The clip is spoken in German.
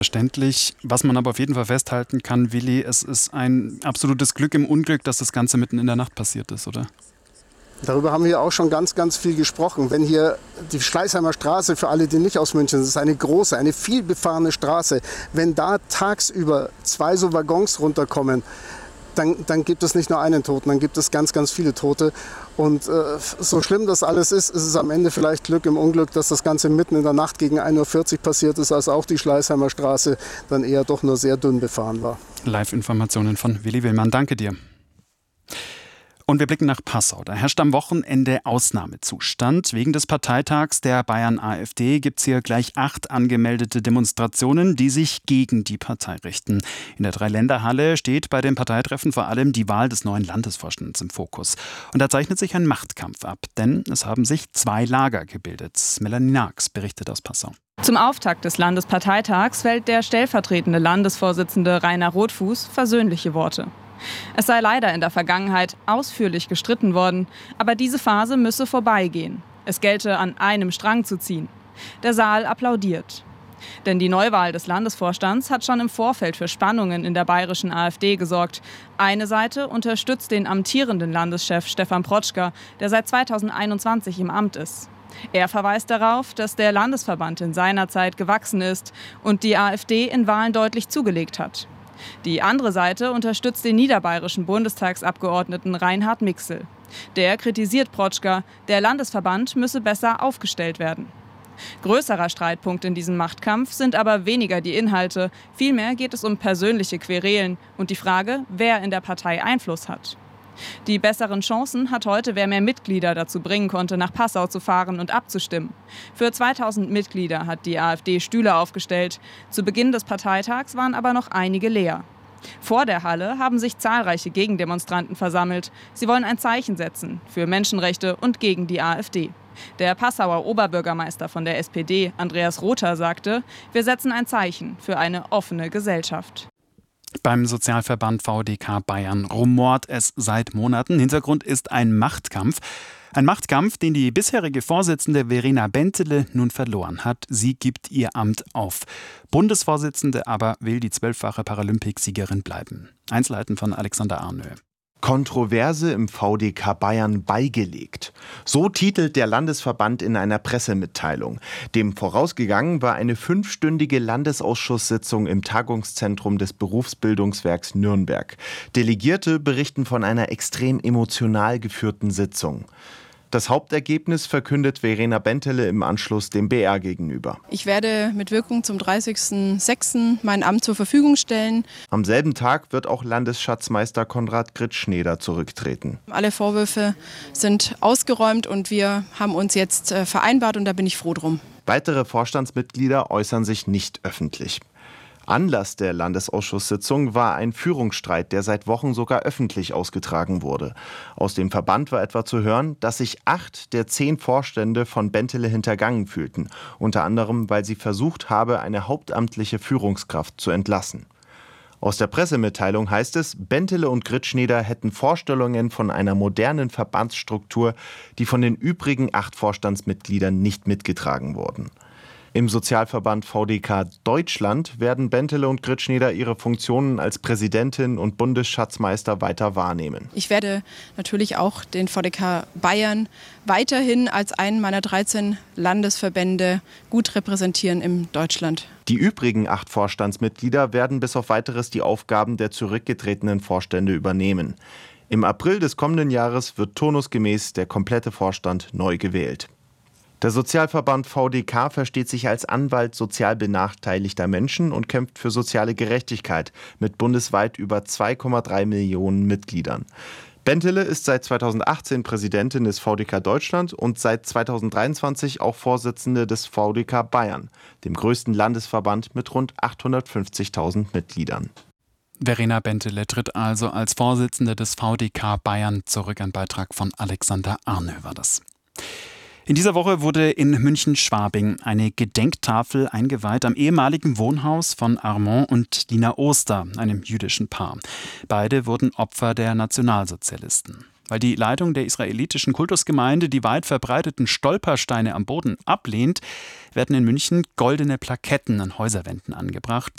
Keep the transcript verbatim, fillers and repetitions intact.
Verständlich. Was man aber auf jeden Fall festhalten kann, Willi, es ist ein absolutes Glück im Unglück, dass das Ganze mitten in der Nacht passiert ist, oder? Darüber haben wir auch schon ganz, ganz viel gesprochen. Wenn hier die Schleißheimer Straße, für alle, die nicht aus München sind, ist eine große, eine vielbefahrene Straße. Wenn da tagsüber zwei so Waggons runterkommen, dann, dann gibt es nicht nur einen Toten, dann gibt es ganz, ganz viele Tote. Und äh, so schlimm das alles ist, ist es am Ende vielleicht Glück im Unglück, dass das Ganze mitten in der Nacht gegen ein Uhr vierzig passiert ist, als auch die Schleißheimer Straße dann eher doch nur sehr dünn befahren war. Live-Informationen von Willi Willmann. Danke dir. Und wir blicken nach Passau. Da herrscht am Wochenende Ausnahmezustand. Wegen des Parteitags der Bayern-AfD gibt es hier gleich acht angemeldete Demonstrationen, die sich gegen die Partei richten. In der Dreiländerhalle steht bei dem Parteitreffen vor allem die Wahl des neuen Landesvorstands im Fokus. Und da zeichnet sich ein Machtkampf ab, denn es haben sich zwei Lager gebildet. Melanie Nax berichtet aus Passau. Zum Auftakt des Landesparteitags fällt der stellvertretende Landesvorsitzende Rainer Rotfuß versöhnliche Worte. Es sei leider in der Vergangenheit ausführlich gestritten worden, aber diese Phase müsse vorbeigehen. Es gelte, an einem Strang zu ziehen. Der Saal applaudiert. Denn die Neuwahl des Landesvorstands hat schon im Vorfeld für Spannungen in der bayerischen AfD gesorgt. Eine Seite unterstützt den amtierenden Landeschef Stefan Protschka, der seit zweitausendeinundzwanzig im Amt ist. Er verweist darauf, dass der Landesverband in seiner Zeit gewachsen ist und die AfD in Wahlen deutlich zugelegt hat. Die andere Seite unterstützt den niederbayerischen Bundestagsabgeordneten Reinhard Mixel. Der kritisiert Protschka, der Landesverband müsse besser aufgestellt werden. Größerer Streitpunkt in diesem Machtkampf sind aber weniger die Inhalte. Vielmehr geht es um persönliche Querelen und die Frage, wer in der Partei Einfluss hat. Die besseren Chancen hat heute, wer mehr Mitglieder dazu bringen konnte, nach Passau zu fahren und abzustimmen. Für zweitausend Mitglieder hat die AfD Stühle aufgestellt. Zu Beginn des Parteitags waren aber noch einige leer. Vor der Halle haben sich zahlreiche Gegendemonstranten versammelt. Sie wollen ein Zeichen setzen für Menschenrechte und gegen die AfD. Der Passauer Oberbürgermeister von der S P D, Andreas Rother, sagte, wir setzen ein Zeichen für eine offene Gesellschaft. Beim Sozialverband V D K Bayern rumort es seit Monaten. Hintergrund ist ein Machtkampf. Ein Machtkampf, den die bisherige Vorsitzende Verena Bentele nun verloren hat. Sie gibt ihr Amt auf. Bundesvorsitzende aber will die zwölffache Paralympicsiegerin bleiben. Einzelheiten von Alexander Arnö. Kontroverse im V D K Bayern beigelegt. So titelt der Landesverband in einer Pressemitteilung. Dem vorausgegangen war eine fünfstündige Landesausschusssitzung im Tagungszentrum des Berufsbildungswerks Nürnberg. Delegierte berichten von einer extrem emotional geführten Sitzung. Das Hauptergebnis verkündet Verena Bentele im Anschluss dem B R gegenüber. Ich werde mit Wirkung zum dreißigsten sechsten mein Amt zur Verfügung stellen. Am selben Tag wird auch Landesschatzmeister Konrad Gritschneder zurücktreten. Alle Vorwürfe sind ausgeräumt und wir haben uns jetzt vereinbart und da bin ich froh drum. Weitere Vorstandsmitglieder äußern sich nicht öffentlich. Anlass der Landesausschusssitzung war ein Führungsstreit, der seit Wochen sogar öffentlich ausgetragen wurde. Aus dem Verband war etwa zu hören, dass sich acht der zehn Vorstände von Bentele hintergangen fühlten, unter anderem, weil sie versucht habe, eine hauptamtliche Führungskraft zu entlassen. Aus der Pressemitteilung heißt es, Bentele und Gritschneder hätten Vorstellungen von einer modernen Verbandsstruktur, die von den übrigen acht Vorstandsmitgliedern nicht mitgetragen wurden. Im Sozialverband V D K Deutschland werden Bentele und Gritschneder ihre Funktionen als Präsidentin und Bundesschatzmeister weiter wahrnehmen. Ich werde natürlich auch den V D K Bayern weiterhin als einen meiner dreizehn Landesverbände gut repräsentieren in Deutschland. Die übrigen acht Vorstandsmitglieder werden bis auf Weiteres die Aufgaben der zurückgetretenen Vorstände übernehmen. Im April des kommenden Jahres wird turnusgemäß der komplette Vorstand neu gewählt. Der Sozialverband V D K versteht sich als Anwalt sozial benachteiligter Menschen und kämpft für soziale Gerechtigkeit mit bundesweit über zwei Komma drei Millionen Mitgliedern. Bentele ist seit zweitausendachtzehn Präsidentin des V D K Deutschland und seit zweitausenddreiundzwanzig auch Vorsitzende des V D K Bayern, dem größten Landesverband mit rund achthundertfünfzigtausend Mitgliedern. Verena Bentele tritt also als Vorsitzende des V D K Bayern zurück. Ein Beitrag von Alexander Arnö war das. In dieser Woche wurde in München-Schwabing eine Gedenktafel eingeweiht am ehemaligen Wohnhaus von Armand und Lina Oster, einem jüdischen Paar. Beide wurden Opfer der Nationalsozialisten. Weil die Leitung der israelitischen Kultusgemeinde die weit verbreiteten Stolpersteine am Boden ablehnt, werden in München goldene Plaketten an Häuserwänden angebracht.